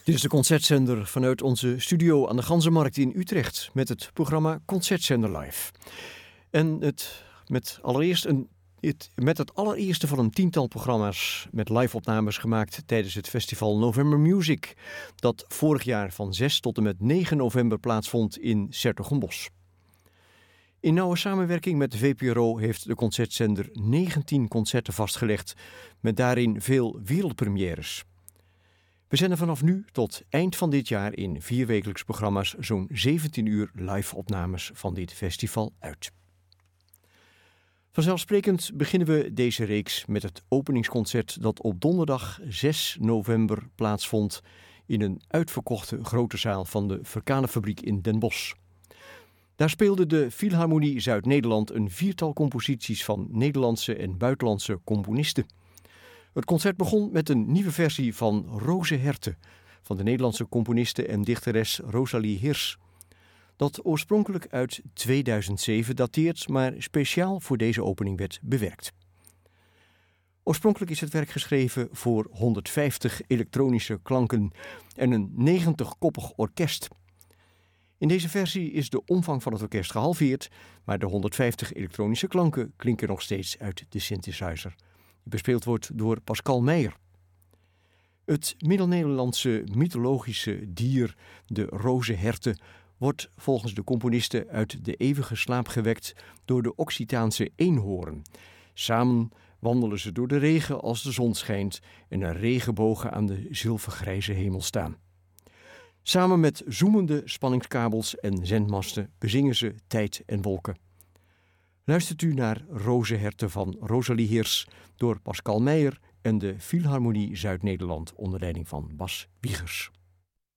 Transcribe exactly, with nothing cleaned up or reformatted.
Dit is de Concertzender vanuit onze studio aan de Ganzenmarkt in Utrecht met het programma Concertzender Live. En het met, allereerst een, het, met het allereerste van een tiental programma's met live-opnames gemaakt tijdens het festival November Music, dat vorig jaar van zes tot en met negen november plaatsvond in 's-Hertogenbosch. In nauwe samenwerking met de V P R O heeft de Concertzender negentien concerten vastgelegd, met daarin veel wereldpremières. We zenden vanaf nu tot eind van dit jaar in vierwekelijks programma's zo'n zeventien uur live-opnames van dit festival uit. Vanzelfsprekend beginnen we deze reeks met het openingsconcert dat op donderdag zes november plaatsvond in een uitverkochte grote zaal van de Verkanenfabriek in Den Bosch. Daar speelde de Philharmonie Zuid-Nederland een viertal composities van Nederlandse en buitenlandse componisten. Het concert begon met een nieuwe versie van Roze Herten van de Nederlandse componiste en dichteres Rosalie Hirsch, dat oorspronkelijk uit tweeduizend zeven dateert, maar speciaal voor deze opening werd bewerkt. Oorspronkelijk is het werk geschreven voor honderdvijftig elektronische klanken en een negentig-koppig orkest. In deze versie is de omvang van het orkest gehalveerd, maar de honderdvijftig elektronische klanken klinken nog steeds uit de synthesizer, die bespeeld wordt door Pascal Meijer. Het Middel-Nederlandse mythologische dier, de roze herten, wordt volgens de componisten uit de eeuwige slaap gewekt door de Occitaanse eenhoorn. Samen wandelen ze door de regen als de zon schijnt en er regenbogen aan de zilvergrijze hemel staan. Samen met zoemende spanningskabels en zendmasten bezingen ze tijd en wolken. Luistert u naar Roze Herten van Rosalie Hirsch door Pascal Meijer en de Philharmonie Zuid-Nederland onder leiding van Bas Wiegers.